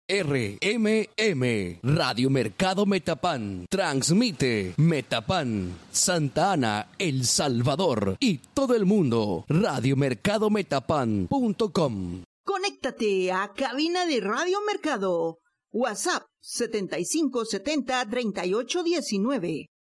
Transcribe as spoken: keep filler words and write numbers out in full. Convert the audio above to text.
R M M, Radio Mercado Metapán, transmite Metapán, Santa Ana, El Salvador y todo el mundo. radio mercado metapán punto com. Conéctate a cabina de Radio Mercado. WhatsApp setenta y cinco setenta treinta y ocho diecinueve.